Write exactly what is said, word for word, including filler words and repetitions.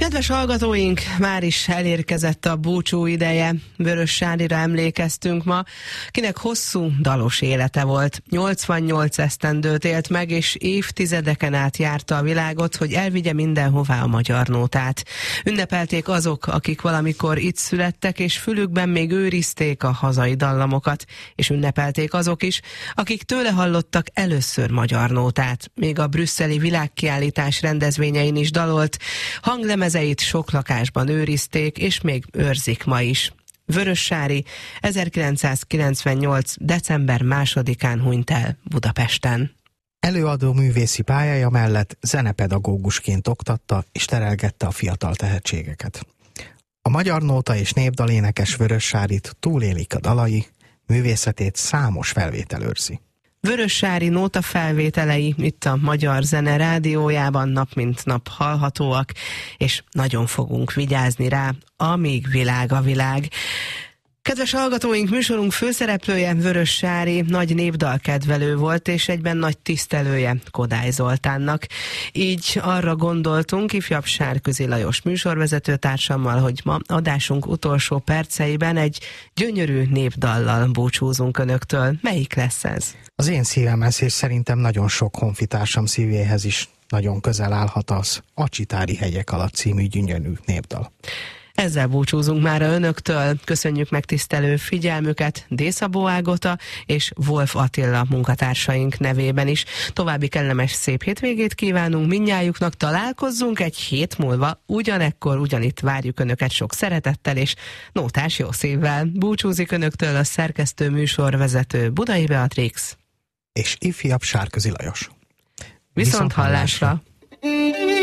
Kedves hallgatóink, már is elérkezett a búcsú ideje. Vörös Sárira emlékeztünk ma, kinek hosszú, dalos élete volt. nyolcvannyolc esztendőt élt meg, és évtizedeken át járta a világot, hogy elvigye mindenhová a magyar nótát. Ünnepelték azok, akik valamikor itt születtek, és fülükben még őrizték a hazai dallamokat, és ünnepelték azok is, akik tőle hallottak először magyar nótát. Még a brüsszeli világkiállítás rendezvényein is dalolt, hanglemezeit sok lakásban őrizték, és még őrzik ma is. Vörössári ezerkilencszázkilencvennyolc. december másodikán hunyt el Budapesten. Előadó művészi pályája mellett zenepedagógusként oktatta és terelgette a fiatal tehetségeket. A magyar nóta és népdalénekes Vörössárit túlélik a dalai, művészetét számos felvétel őrzi. Vörössári nóta felvételei itt a Magyar Zene Rádiójában nap mint nap hallhatóak, és nagyon fogunk vigyázni rá, amíg világ a világ. Kedves hallgatóink, műsorunk főszereplője Vörössári nagy népdalkedvelő volt, és egyben nagy tisztelője Kodály Zoltánnak. Így arra gondoltunk ifjabb Sárközi Lajos műsorvezetőtársammal, hogy ma adásunk utolsó perceiben egy gyönyörű népdallal búcsúzunk önöktől. Melyik lesz ez? Az én szívemhez, és szerintem nagyon sok honfitársam szívéhez is nagyon közel állhat az A Csitári hegyek alatt című gyönyörű népdal. Ezzel búcsúzunk már önöktől. Köszönjük megtisztelő figyelmüket D. Szabó Ágota és Wolf Attila munkatársaink nevében is. További kellemes szép hétvégét kívánunk mindnyájuknak. Találkozzunk egy hét múlva. Ugyanekkor, ugyanitt várjuk önöket sok szeretettel és nótás jó szívvel. Búcsúzik önöktől a szerkesztő műsorvezető Budai Beatrix és ifjabb Sárközi Lajos. Viszont hallásra!